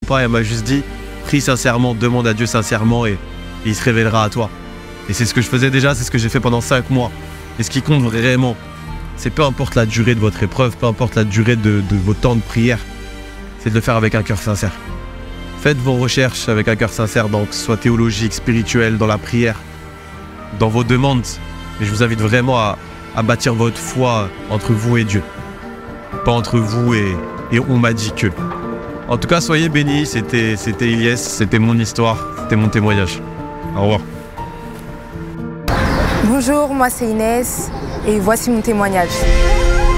pas, elle m'a juste dit prie sincèrement, demande à Dieu sincèrement et il se révélera à toi. Et c'est ce que je faisais déjà, c'est ce que j'ai fait pendant 5 mois. Et ce qui compte vraiment, c'est peu importe la durée de votre épreuve, peu importe la durée de vos temps de prière, c'est de le faire avec un cœur sincère. Faites vos recherches avec un cœur sincère, donc soit théologique, spirituel, dans la prière, dans vos demandes. Et je vous invite vraiment à bâtir votre foi entre vous et Dieu. Pas entre vous et on m'a dit que. En tout cas, soyez bénis, c'était Ilyes, c'était mon histoire, c'était mon témoignage. Au revoir. Bonjour, moi c'est Inès et voici mon témoignage.